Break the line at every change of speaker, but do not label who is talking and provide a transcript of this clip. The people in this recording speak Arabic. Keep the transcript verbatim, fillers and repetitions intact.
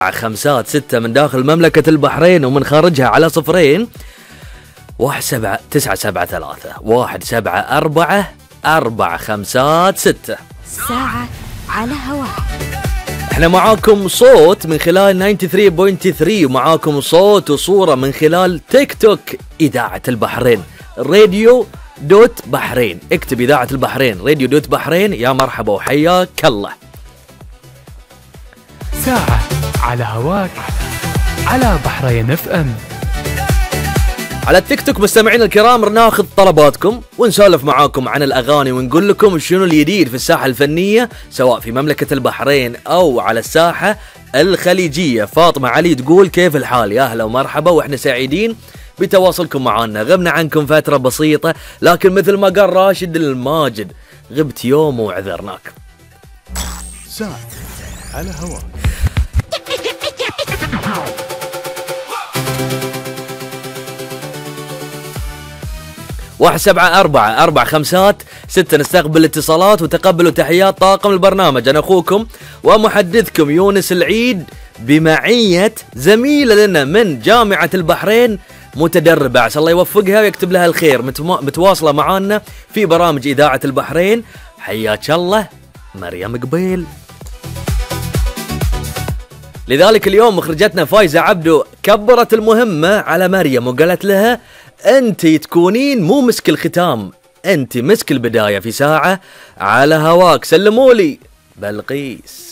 خمسات ستة من داخل مملكة البحرين ومن خارجها على صفرين واحد سبعة تسعة سبعة ثلاثة واحد سبعة أربعة أربعة خمسات ستة.
ساعة على هواء.
احنا معاكم صوت من خلال تسعة وثمانين فاصلة ثلاثة ومعاكم صوت وصورة من خلال تيك توك إذاعة البحرين راديو دوت بحرين. اكتب إذاعة البحرين راديو دوت بحرين. يا مرحبا وحياك الله.
ساعة على هواك على بحرين اف ام.
على التيك توك مستمعين الكرام ناخذ طلباتكم ونسولف معاكم عن الأغاني ونقول لكم شنو الجديد في الساحة الفنية سواء في مملكة البحرين أو على الساحة الخليجية. فاطمة علي تقول كيف الحال؟ يا أهلا ومرحبا وإحنا سعيدين بتواصلكم معنا. غبنا عنكم فترة بسيطة لكن مثل ما قال راشد الماجد غبت يوم وعذرناك.
ساعة على هواك.
واحد سبعة أربعة أربع خمسات ستة. نستقبل اتصالات وتقبلوا تحيات طاقم البرنامج. أنا أخوكم ومحدثكم يونس العيد بمعية زميلة لنا من جامعة البحرين متدربة عسى الله يوفقها ويكتب لها الخير متواصلة معانا في برامج إذاعة البحرين. حياك الله مريم قبيل. لذلك اليوم مخرجتنا فايزة عبدو كبرت المهمة على مريم وقالت لها أنت تكونين مو مسك الختام، أنت مسك البداية في ساعة على هواك. سلموا لي بلقيس.